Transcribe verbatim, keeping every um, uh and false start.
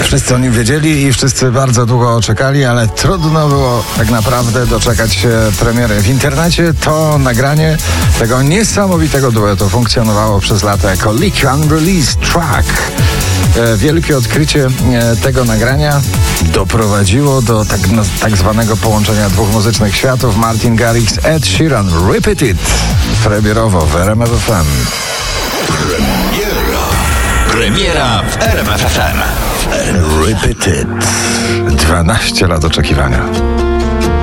Wszyscy o nim wiedzieli i wszyscy bardzo długo czekali, ale trudno było tak naprawdę doczekać się premiery. W internecie to nagranie tego niesamowitego duetu funkcjonowało przez lata jako Leak Unreleased Track. Wielkie odkrycie tego nagrania doprowadziło do tak, no, tak zwanego połączenia dwóch muzycznych światów. Martin Garrix, Ed Sheeran, Repeat It, premierowo w R M F F M. Premiera. Premiera w R M F F M. Repeat It. dwanaście lat oczekiwania.